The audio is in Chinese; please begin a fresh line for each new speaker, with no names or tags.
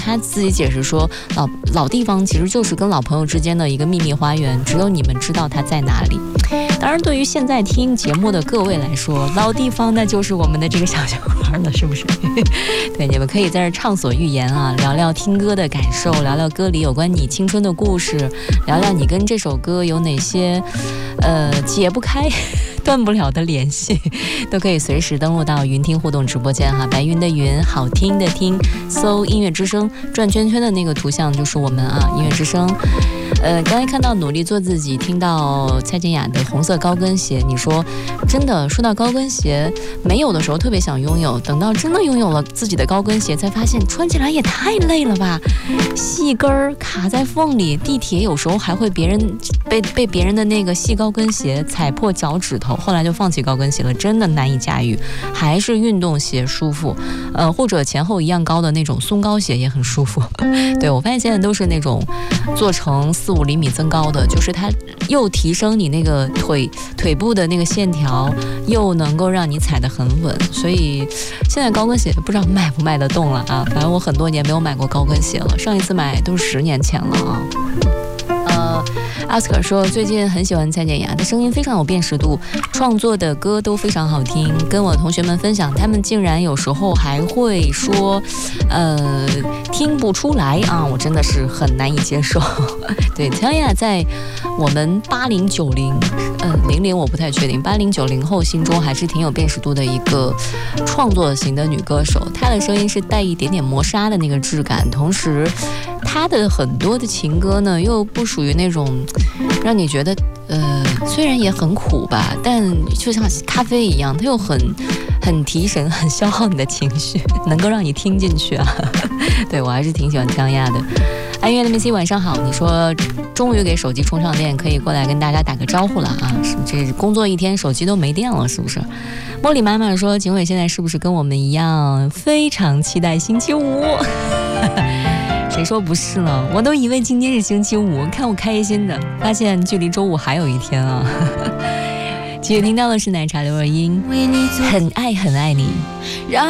他自己解释说，老地方其实就是跟老朋友之间的一个秘密花园，只有你们知道它在哪里。当然，对于现在听节目的各位来说，老地方那就是我们的这个小酒馆了，是不是？对，你们可以在这畅所欲言啊，聊聊听歌的感受，聊聊歌里有关你青春的故事，聊聊你跟这首歌有哪些解不开断不了的联系，都可以随时登录到云听互动直播间哈，白云的云，好听的听，搜音乐之声，转圈圈的那个图像就是我们啊，音乐之声。刚才看到努力做自己，听到蔡健雅的红色高跟鞋，你说真的，说到高跟鞋，没有的时候特别想拥有，等到真的拥有了自己的高跟鞋，才发现穿起来也太累了吧，细跟儿卡在缝里，地铁有时候还会被别人的那个细高跟鞋踩破脚趾头，后来就放弃高跟鞋了，真的难以驾驭，还是运动鞋舒服，或者前后一样高的那种松高鞋也很舒服。对，我发现现在都是那种做成4-5厘米增高的，就是它又提升你那个腿部的那个线条，又能够让你踩得很稳，所以现在高跟鞋不知道卖不卖得动了啊。反正我很多年没有买过高跟鞋了，上一次买都是10年前了啊。阿斯克说最近很喜欢蔡健雅的声音，非常有辨识度，创作的歌都非常好听，跟我同学们分享，他们竟然有时候还会说听不出来啊，我真的是很难以接受。对，蔡健雅在我们80、90、00我不太确定，80、90后心中还是挺有辨识度的一个创作型的女歌手，她的声音是带一点点磨砂的那个质感，同时她的很多的情歌呢又不属于那种让你觉得虽然也很苦吧，但就像咖啡一样，它又很提神，很消耗你的情绪，能够让你听进去啊。对，我还是挺喜欢江亚的。安月的 MC 晚上好，你说终于给手机充上电，可以过来跟大家打个招呼了啊！这工作一天手机都没电了，是不是？茉莉妈妈说景伟现在是不是跟我们一样非常期待星期五？谁说不是呢？我都以为今天是星期五，看我开心的，发现距离周五还有一天啊！继续听到的是奶茶刘若英，很爱很爱你。